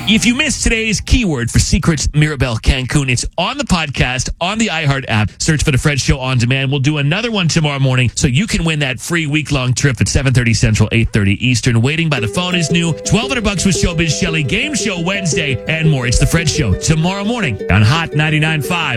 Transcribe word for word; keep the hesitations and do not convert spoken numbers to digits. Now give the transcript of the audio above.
If you missed today's keyword for Secrets Mirabel Cancun, it's on the podcast, on the iHeart app. Search for The Fred Show on demand. We'll do another one tomorrow morning so you can win that free week-long trip at seven thirty Central, eight thirty Eastern. Waiting by the phone is new. twelve hundred bucks with Showbiz Shelley. Game Show Wednesday and more. It's The Fred Show tomorrow morning on Hot ninety-nine point five.